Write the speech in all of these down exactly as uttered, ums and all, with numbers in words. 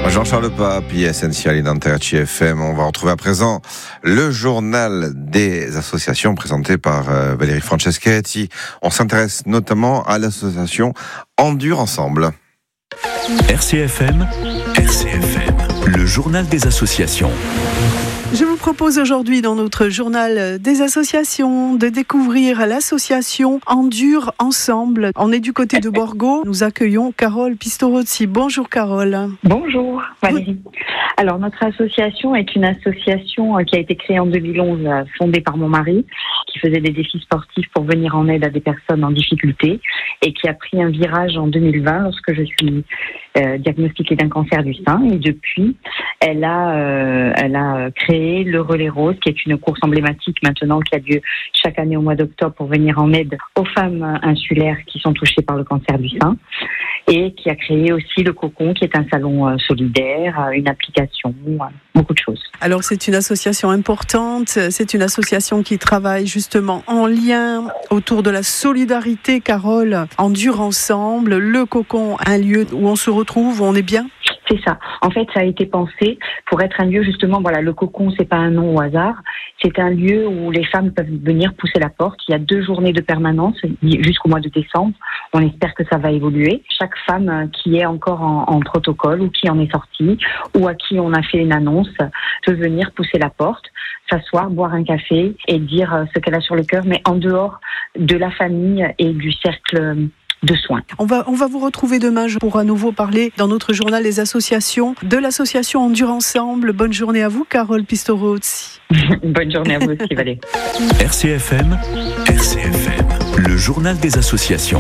Jean-Charles Pape, Essential Identity F M. On va retrouver à présent le journal des associations présenté par euh, Valérie Franceschetti. On s'intéresse notamment à l'association Endure Ensemble. R C F M, R C F M, le journal des associations. Je vous propose aujourd'hui dans notre journal des associations de découvrir l'association Endure Ensemble. On est du côté de Borgo. Nous accueillons Carole Pistorozzi. Bonjour Carole. Bonjour Valérie. Alors notre association est une association qui a été créée en deux mille onze, fondée par mon mari, qui faisait des défis sportifs pour venir en aide à des personnes en difficulté et qui a pris un virage en deux mille vingt lorsque je suis euh, diagnostiquée d'un cancer du sein. Et depuis, elle a, euh, elle a créé le Relais Rose, qui est une course emblématique maintenant qui a lieu chaque année au mois d'octobre pour venir en aide aux femmes insulaires qui sont touchées par le cancer du sein, et qui a créé aussi le Cocon, qui est un salon solidaire, une application, beaucoup de choses. Alors c'est une association importante, c'est une association qui travaille justement en lien autour de la solidarité. Carole, Endure Ensemble, le Cocon, un lieu où on se retrouve, où on est bien. C'est ça. En fait, ça a été pensé pour être un lieu justement, voilà, le Cocon, c'est pas un nom au hasard. C'est un lieu où les femmes peuvent venir pousser la porte. Il y a deux journées de permanence jusqu'au mois de décembre. On espère que ça va évoluer. Chaque femme qui est encore en, en protocole ou qui en est sortie ou à qui on a fait une annonce peut venir pousser la porte, s'asseoir, boire un café et dire ce qu'elle a sur le cœur, mais en dehors de la famille et du cercle de soins. On va, on va vous retrouver demain pour à nouveau parler dans notre journal des associations, de l'association Endure Ensemble. Bonne journée à vous, Carole Pistorozzi. Bonne journée à vous aussi, Valérie. R C F M, R C F M, le journal des associations.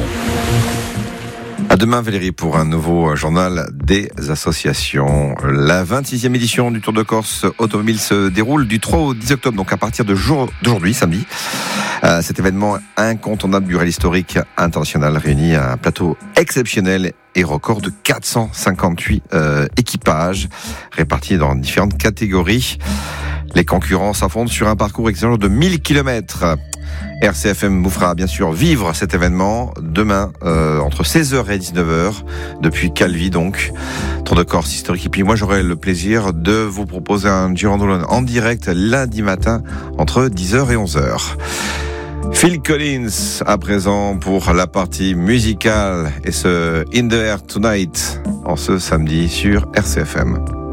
À demain Valérie pour un nouveau journal des associations. La vingt-sixième édition du Tour de Corse automobile se déroule du trois au dix octobre, donc à partir de jour, d'aujourd'hui, samedi. Euh, cet événement incontournable du Rallye historique international réunit un plateau exceptionnel et record de quatre cent cinquante-huit euh, équipages répartis dans différentes catégories. Les concurrents s'affrontent sur un parcours exigeant de mille kilomètres. R C F M vous fera bien sûr vivre cet événement demain euh, entre seize heures et dix-neuf heures depuis Calvi, donc Tour de Corse historique. Et puis moi j'aurai le plaisir de vous proposer un Girandolone en direct lundi matin entre dix heures et onze heures. Phil Collins à présent pour la partie musicale et ce In the Air Tonight en ce samedi sur R C F M.